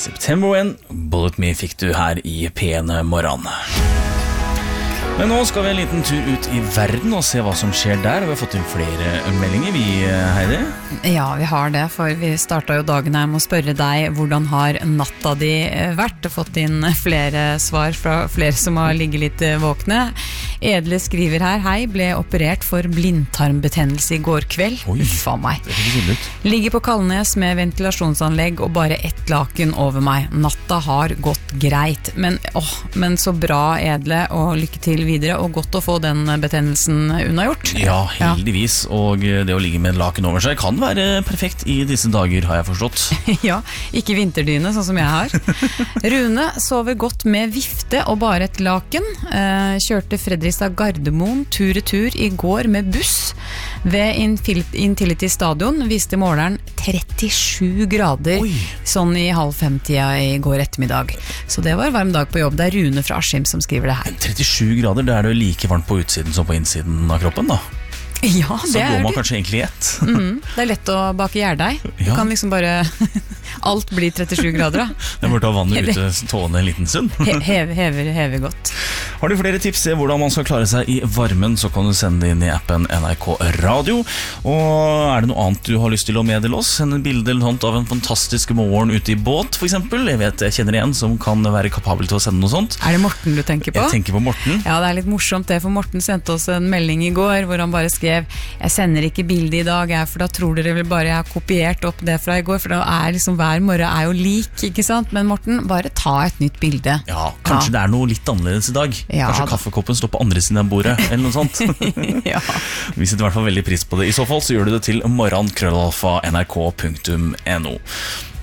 September When, Bullet Me fikk du her I P1 Morgen. Men nå skal vi en liten tur ut I verden og se hva som skjer der. Vi har fått inn flere meldinger, vi, Heidi. Ja, vi har det, for vi startet jo dagen her med å spørre deg hvordan har natta di vært. Og fått inn flere svar fra flere som har ligget litt våkne. Edle skriver her: hei, ble operert for blindtarmbetennelse I går kveld. Uffa meg. Det ser ikke ut. Ligger på Kalnes med ventilasjonsanlegg og bare ett laken over meg. Natta har gått greit, men så bra, Edle, og lykke til videre, og godt å få den betennelsen unnagjort. Ja, heldigvis, og det å ligge med en laken over seg kan være perfekt I disse dager, har jeg forstått. Ja, ikke vinterdyne, sånn som jeg har. Rune sover godt med vifte og bare et laken. Kjørte Fredrikstad Gardermoen tur-retur I går med buss. Ved Intility Stadion viste måleren 37 grader, sånn I 4:30 I går ettermiddag. Så det var en varm dag på jobb. Det Rune fra Askim som skriver det her. 37 grader, det det jo like varmt på utsiden som på innsiden av kroppen da. Ja, det så går man kanskje egentlig I ett. Det lett å bake gjærdeig. Du kan liksom bare alt blir 37 grader da. Det må ta vannet ute tående en liten stund. Heve godt. Har du flere tips til hvordan man skal klare seg I varmen, så kan du sende det inn I appen NRK Radio. Og det noe annet du har lyst til å meddele oss? Send en bilde eller sånt av en fantastisk morgen ute I båt, for eksempel. Jeg kjenner en som kan være kapabel til å sende noe sånt. Det Morten du tenker på? Jeg tenker på Morten. Ja, det litt morsomt det, for Morten sendte oss en melding I går, hvor han bare skrev: jeg sender ikke bilde I dag, for da tror dere vel bare jeg har kopiert opp det fra I går, for da liksom hver morgen jo lik, ikke sant? Men Morten, bare ta et nytt bilde. Ja, kanskje det noe litt annerledes I dag. Ja, kanskje kaffekoppen står på andre siden av bordet, eller noe sånt. Ja. Vi setter I hvert fall veldig pris på det. I så fall så gjør du det til morgen@nrk.no.